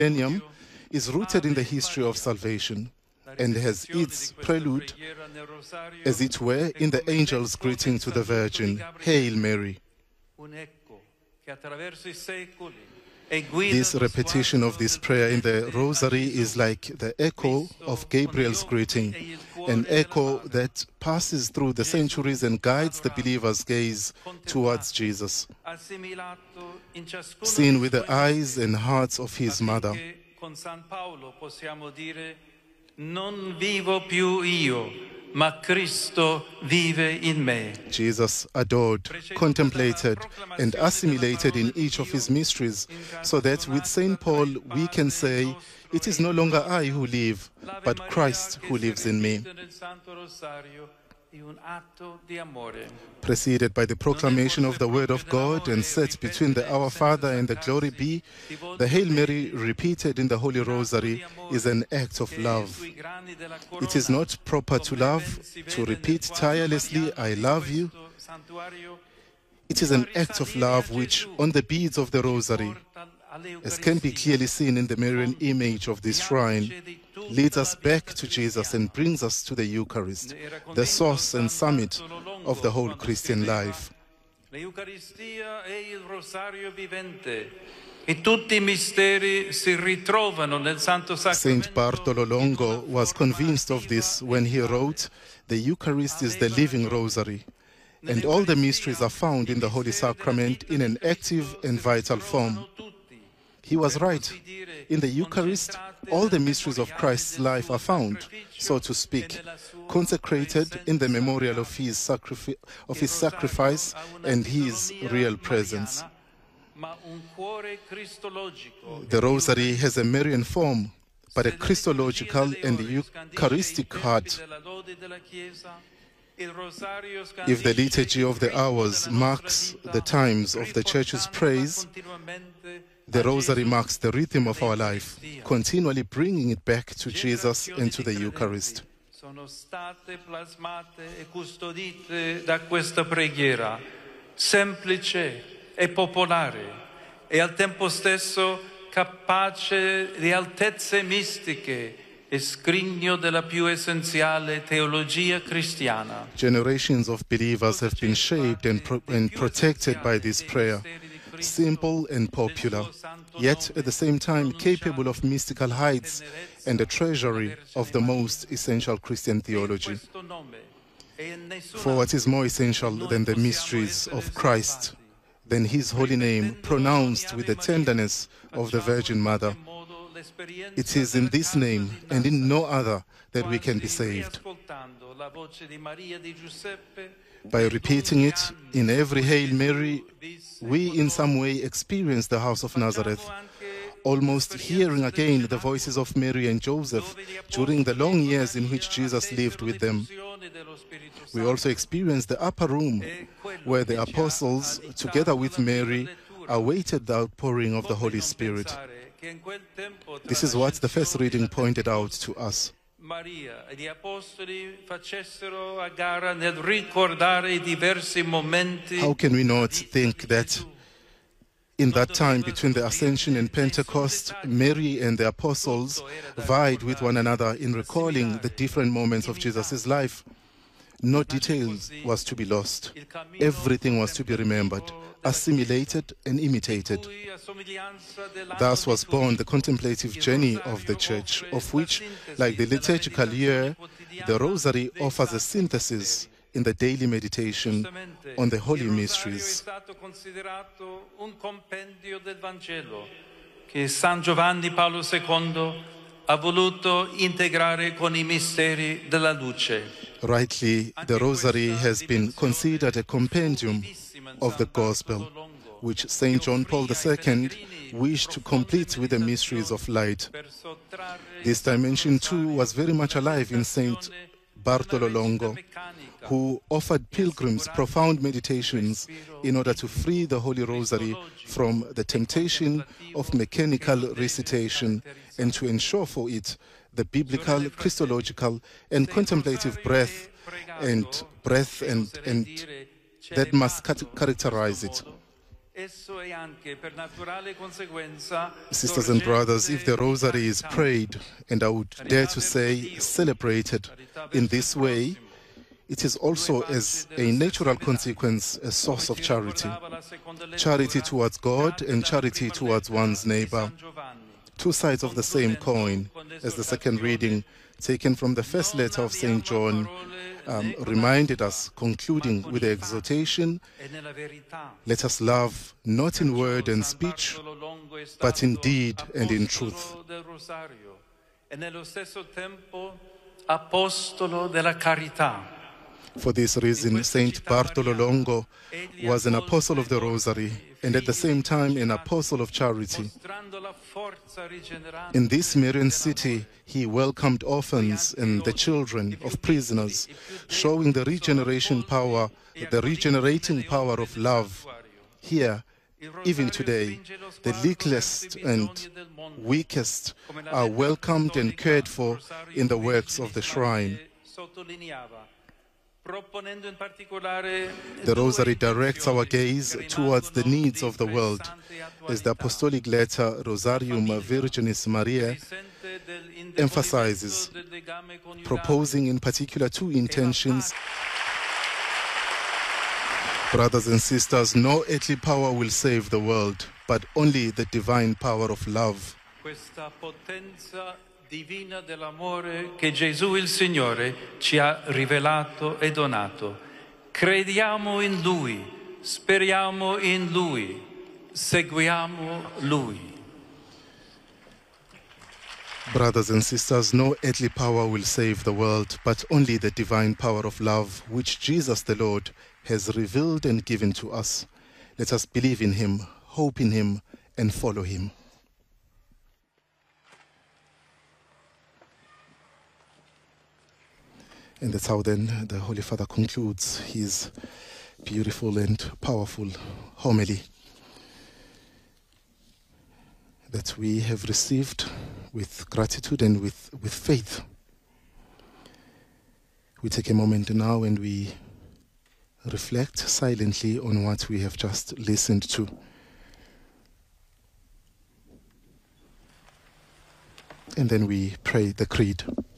millennium is rooted in the history of salvation and has its prelude, as it were, in the angel's greeting to the Virgin, Hail Mary. This repetition of this prayer in the Rosary is like the echo of Gabriel's greeting, an echo that passes through the centuries and guides the believer's gaze towards Jesus, seen with the eyes and hearts of his mother. Non vivo più io, ma Cristo vive in me. Jesus adored, contemplated, and assimilated in each of his mysteries, so that with St. Paul we can say, it is no longer I who live, but Christ who lives in me. Preceded by the proclamation of the Word of God and set between the Our Father and the Glory Be, the Hail Mary repeated in the Holy Rosary is an act of love. It is not proper to love, to repeat tirelessly, I love you. It is an act of love which, on the beads of the Rosary, as can be clearly seen in the Marian image of this shrine, leads us back to Jesus and brings us to the Eucharist, the source and summit of the whole Christian life. Saint Bartolo Longo was convinced of this when he wrote, "The Eucharist is the living rosary, and all the mysteries are found in the Holy Sacrament in an active and vital form." He was right. In the Eucharist, all the mysteries of Christ's life are found, so to speak, consecrated in the memorial of his sacrifice and his real presence. The Rosary has a Marian form, but a Christological and Eucharistic heart. If the liturgy of the hours marks the times of the Church's praise, the Rosary marks the rhythm of our life, continually bringing it back to Jesus and to the Eucharist. Sono state plasmate e custodite da questa preghiera, semplice e popolare, e al tempo stesso capace di altezze mistiche e scrigno della più essenziale teologia cristiana. Generations of believers have been shaped and protected by this prayer. Simple and popular, yet at the same time capable of mystical heights and a treasury of the most essential Christian theology. For what is more essential than the mysteries of Christ, than his holy name pronounced with the tenderness of the Virgin Mother? It is in this name and in no other that we can be saved. By repeating it in every Hail Mary, we in some way experience the house of Nazareth, almost hearing again the voices of Mary and Joseph during the long years in which Jesus lived with them. We also experience the upper room where the apostles, together with Mary, awaited the outpouring of the Holy Spirit. This is what the first reading pointed out to us. Maria e gli apostoli facessero a gara nel ricordare I diversi momenti. How can we not think that in that time between the Ascension and Pentecost, Mary and the apostles vied with one another in recalling the different moments of Jesus' life? No details was to be lost. Everything was to be remembered, assimilated and imitated. Thus was born the contemplative journey of the Church, of which, like the liturgical year, the Rosary offers a synthesis in the daily meditation on the Holy Mysteries. Che San Giovanni Paolo II ha voluto integrare con I misteri della luce. Rightly, the Rosary has been considered a compendium of the Gospel, which St. John Paul II wished to complete with the mysteries of light. This dimension too was very much alive in St. Bartolo Longo, who offered pilgrims profound meditations in order to free the Holy Rosary from the temptation of mechanical recitation and to ensure for it the biblical, Christological, and contemplative breath and that must characterize it. Sisters and brothers, if the rosary is prayed, and I would dare to say celebrated in this way, it is also as a natural consequence a source of charity. Charity towards God and charity towards one's neighbor. Two sides of the same coin, as the second reading taken from the first letter of St. John reminded us, concluding with the exhortation, let us love not in word and speech, but in deed and in truth. For this reason, Saint Bartolo Longo was an apostle of the Rosary and at the same time an apostle of charity. In this Marian city, he welcomed orphans and the children of prisoners, showing the regenerating power of love. Here, even today, the littlest and weakest are welcomed and cared for in the works of the shrine. The Rosary directs our gaze towards the needs of the world, as the apostolic letter Rosarium Virginis Mariae emphasizes, proposing in particular two intentions. Brothers and sisters, no earthly power will save the world, but only the divine power of love. Divina dell'amore che Gesù il Signore ci ha rivelato e donato. Crediamo in Lui, speriamo in Lui, seguiamo Lui. Brothers and sisters, no earthly power will save the world, but only the divine power of love, which Jesus the Lord has revealed and given to us. Let us believe in Him, hope in Him, and follow Him. And that's how then the Holy Father concludes his beautiful and powerful homily that we have received with gratitude and with faith. We take a moment now and we reflect silently on what we have just listened to. And then we pray the Creed.